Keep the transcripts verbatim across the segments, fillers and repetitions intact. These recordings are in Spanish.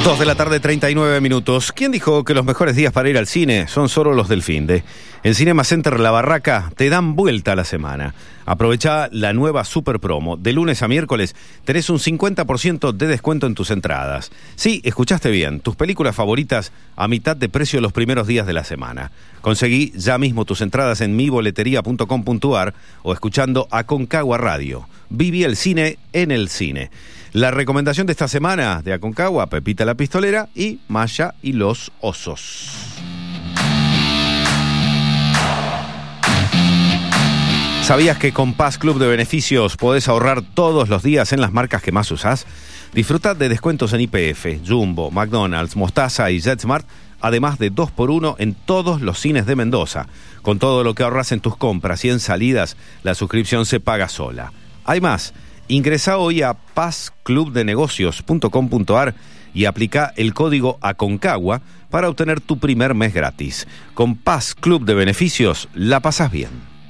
Dos de la tarde, treinta y nueve minutos. ¿Quién dijo que los mejores días para ir al cine son solo los del finde? En Cinema Center La Barraca te dan vuelta a la semana. Aprovecha la nueva super promo. De lunes a miércoles tenés un cincuenta por ciento de descuento en tus entradas. Sí, escuchaste bien. Tus películas favoritas a mitad de precio los primeros días de la semana. Conseguí ya mismo tus entradas en mi boletería punto com punto ar o escuchando Aconcagua Radio. Viví el cine en el cine. La recomendación de esta semana de Aconcagua, Pepita la Pistolera y Maya y los Osos. ¿Sabías que con Paz Club de Beneficios podés ahorrar todos los días en las marcas que más usás? Disfruta de descuentos en Y P F, Jumbo, McDonald's, Mostaza y JetSmart, además de dos por uno en todos los cines de Mendoza. Con todo lo que ahorras en tus compras y en salidas, la suscripción se paga sola. Hay más. Ingresa hoy a paz club de negocios punto com punto ar y aplica el código Aconcagua para obtener tu primer mes gratis. Con Paz Club de Beneficios la pasas bien.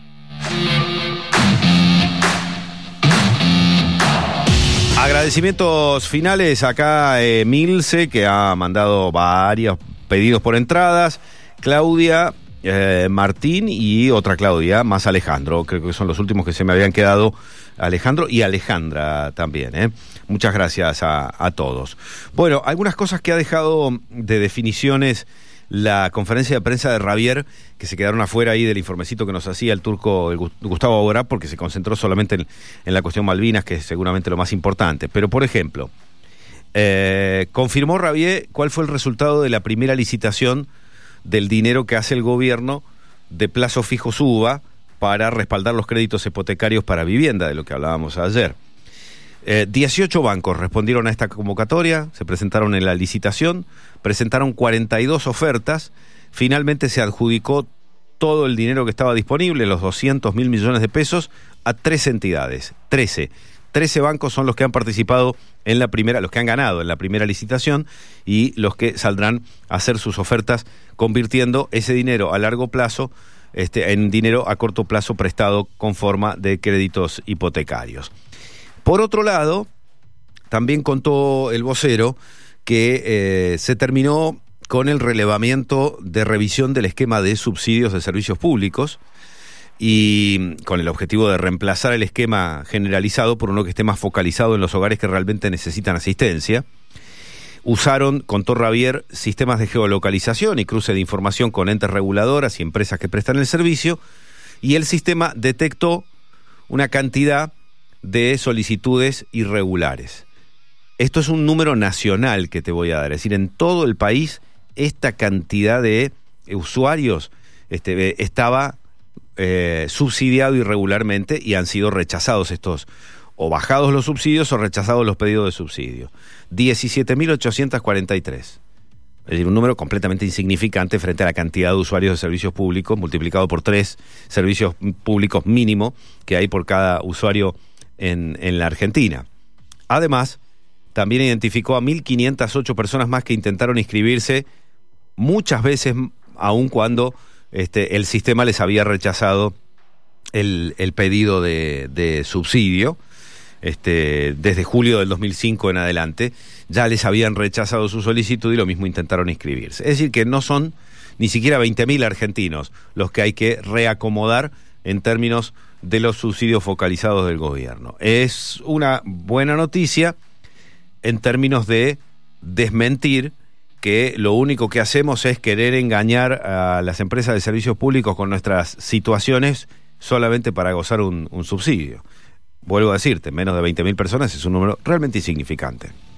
Agradecimientos finales acá eh, Milce, que ha mandado varios pedidos por entradas. Claudia, eh, Martín y otra Claudia, más Alejandro. Creo que son los últimos que se me habían quedado. Alejandro y Alejandra también, ¿eh? Muchas gracias a, a todos. Bueno, algunas cosas que ha dejado de definiciones la conferencia de prensa de Ravier, que se quedaron afuera ahí del informecito que nos hacía el turco el Gustavo Aborá, porque se concentró solamente en, en la cuestión Malvinas, que es seguramente lo más importante. Pero, por ejemplo, eh, confirmó Ravier cuál fue el resultado de la primera licitación del dinero que hace el gobierno de plazo fijo SUBA para respaldar los créditos hipotecarios para vivienda, de lo que hablábamos ayer. Eh, dieciocho bancos respondieron a esta convocatoria, se presentaron en la licitación, presentaron cuarenta y dos ofertas, finalmente se adjudicó todo el dinero que estaba disponible, los doscientos mil millones de pesos, a tres entidades, trece. trece bancos son los que han participado en la primera, los que han ganado en la primera licitación y los que saldrán a hacer sus ofertas convirtiendo ese dinero a largo plazo Este, en dinero a corto plazo prestado con forma de créditos hipotecarios. Por otro lado, también contó el vocero que eh, se terminó con el relevamiento de revisión del esquema de subsidios de servicios públicos y con el objetivo de reemplazar el esquema generalizado por uno que esté más focalizado en los hogares que realmente necesitan asistencia. Usaron, contó Ravier, sistemas de geolocalización y cruce de información con entes reguladoras y empresas que prestan el servicio, y el sistema detectó una cantidad de solicitudes irregulares. Esto es un número nacional que te voy a dar, es decir, en todo el país esta cantidad de usuarios este, estaba eh, subsidiado irregularmente y han sido rechazados estos o bajados los subsidios o rechazados los pedidos de subsidio. diecisiete mil ochocientos cuarenta y tres. Es decir, un número completamente insignificante frente a la cantidad de usuarios de servicios públicos, multiplicado por tres servicios públicos mínimo que hay por cada usuario en, en la Argentina. Además, también identificó a mil quinientas ocho personas más que intentaron inscribirse, muchas veces aun cuando este, el sistema les había rechazado el, el pedido de, de subsidio. Este, desde julio del dos mil cinco en adelante, ya les habían rechazado su solicitud y lo mismo intentaron inscribirse. Es decir, que no son ni siquiera veinte mil argentinos los que hay que reacomodar en términos de los subsidios focalizados del gobierno. Es una buena noticia en términos de desmentir que lo único que hacemos es querer engañar a las empresas de servicios públicos con nuestras situaciones solamente para gozar un, un subsidio. Vuelvo a decirte, menos de veinte mil personas es un número realmente insignificante.